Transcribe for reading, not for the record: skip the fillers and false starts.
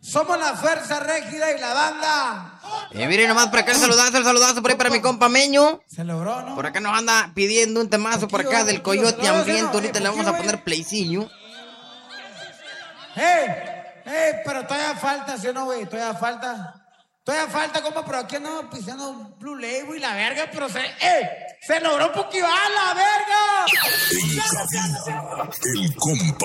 Somos la Fuerza Régida y la banda. Miren nomás por acá el saludazo por ahí para mi compa Meño. Se logró, ¿no? Por acá nos anda pidiendo un temazo por acá del Coyote Hambriento. Ahorita le vamos a poner playcillo. Pero todavía falta, ¿sí o no, güey? Todavía falta, compa, pero aquí andamos pisando Blue Label y la verga, pero se logró un poquito, ¡a la verga! El compa.